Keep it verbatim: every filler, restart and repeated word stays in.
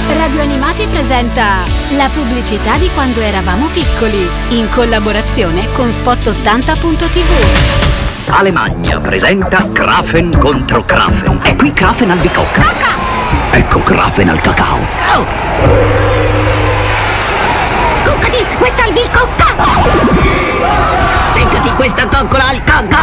Radio Animati presenta la pubblicità di quando eravamo piccoli, in collaborazione con Spot ottanta punto tivù. Alemagna presenta Krafen contro Krafen. E qui Krafen al bicocca. Cocca! Ecco Krafen al cacao. Oh! Coccati, questa al bicocca! Beccati questa coccola al cacao!